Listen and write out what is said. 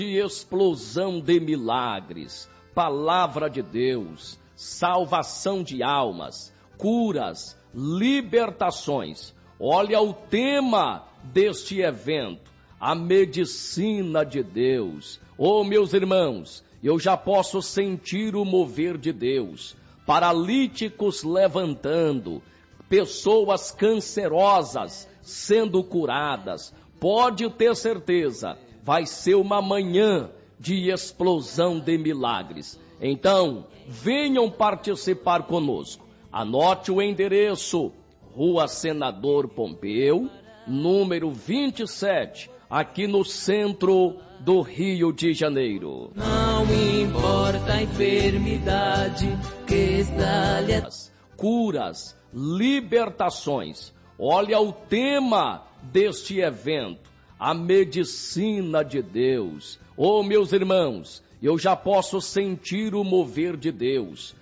de explosão de milagres, palavra de Deus, salvação de almas, curas, libertações. Olha o tema deste evento, a medicina de Deus. Oh, meus irmãos, eu já posso sentir o mover de Deus. Paralíticos levantando, pessoas cancerosas sendo curadas. Pode ter certeza, vai ser uma manhã de explosão de milagres. Então, venham participar conosco. Anote o endereço: Rua Senador Pompeu, número 27, aqui no centro do Rio de Janeiro. Não importa a enfermidade que está-lhe... Curas, libertações. Olha o tema deste evento, a medicina de Deus. Oh, meus irmãos, eu já posso sentir o mover de Deus.